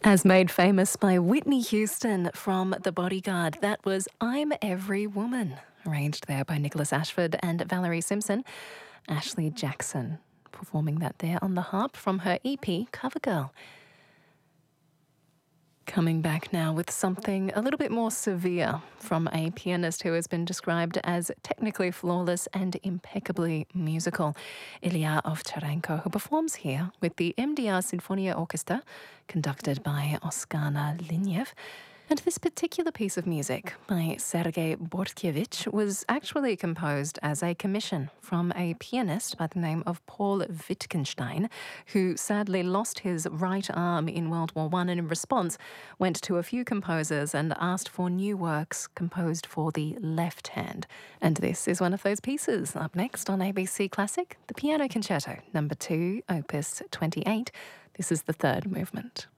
As made famous by Whitney Houston from The Bodyguard, that was I'm Every Woman, arranged there by Nicholas Ashford and Valerie Simpson. Ashley Jackson performing that there on the harp from her EP Covergirl. Coming back now with something a little bit more severe from a pianist who has been described as technically flawless and impeccably musical, Ilya Ovcharenko, who performs here with the MDR Sinfonia Orchestra, conducted by Oskar Liniev. And this particular piece of music by Sergei Bortkiewicz was actually composed as a commission from a pianist by the name of Paul Wittgenstein, who sadly lost his right arm in World War I and in response went to a few composers and asked for new works composed for the left hand. And this is one of those pieces. Up next on ABC Classic, the Piano Concerto, number 2, opus 28. This is the third movement.